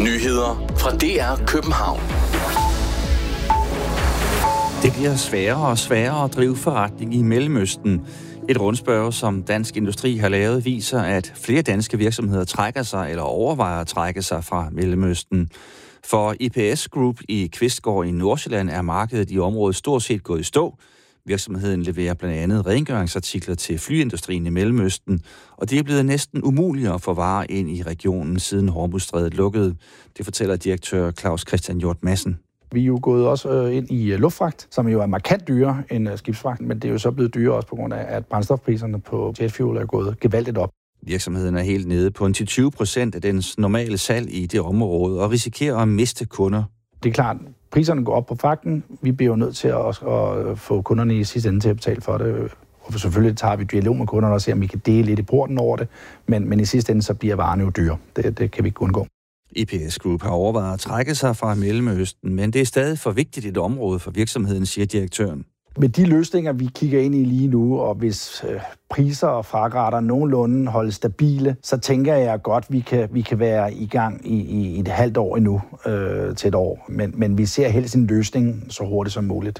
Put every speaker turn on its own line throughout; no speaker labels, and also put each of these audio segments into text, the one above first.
Nyheder fra DR København.
Det bliver sværere og sværere at drive forretning i Mellemøsten. Et rundspørge, som Dansk Industri har lavet, viser, at flere danske virksomheder trækker sig eller overvejer at trække sig fra Mellemøsten. For IPS Group i Kvistgård i Nordsjælland er markedet i området stort set gået i stå. Virksomheden leverer blandt andet rengøringsartikler til flyindustrien i Mellemøsten, og det er blevet næsten umuligt at få varer ind i regionen, siden Hormuzstrædet lukkede. Det fortæller direktør Claus Christian Hjort Madsen.
Vi er jo gået også ind i luftfragt, som jo er markant dyrere end skibsfragt, men det er jo så blevet dyrere også på grund af, at brændstofpriserne på jetfuel er gået gevaldigt op.
Virksomheden er helt nede på 10-20% af dens normale salg i det område og risikerer at miste kunder.
Det er klart, priserne går op på fragten. Vi bliver jo nødt til at få kunderne i sidste ende til at betale for det. Og selvfølgelig tager vi dialog med kunderne og ser, om vi kan dele lidt i porten over det. Men i sidste ende så bliver varerne jo dyre. Det kan vi ikke undgå.
IPS Group har overvejet at trække sig fra Mellemøsten, men det er stadig for vigtigt et område for virksomheden, siger direktøren.
Med de løsninger, vi kigger ind i lige nu, og hvis priser og fragtrater nogenlunde holdes stabile, så tænker jeg godt, vi kan være i gang i et halvt år endnu til et år. Men vi ser helst en løsning så hurtigt som muligt.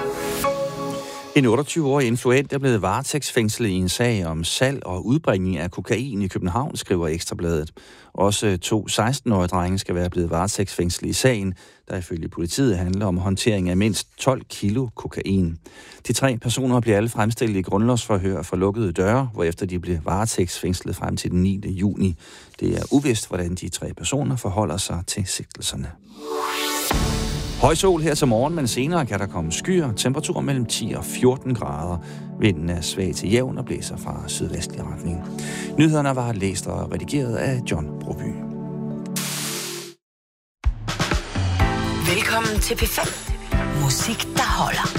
En 28-årig influent er blevet varetægtsfængslet i en sag om salg og udbringning af kokain i København, skriver Ekstrabladet. Også 2 16-årige drenge skal være blevet varetægtsfængslet i sagen, der ifølge politiet handler om håndtering af mindst 12 kilo kokain. De 3 personer bliver alle fremstillet i grundlovsforhør for lukkede døre, hvorefter de blev varetægtsfængslet frem til den 9. juni. Det er uvist, hvordan de 3 personer forholder sig til sigtelserne. Høj sol her til morgen, men senere kan der komme skyer. Temperatur mellem 10 og 14 grader. Vinden er svag til jævn og blæser fra sydvestlig retning. Nyhederne var læst og redigeret af John Broby.
Velkommen til P5. Musik, der holder.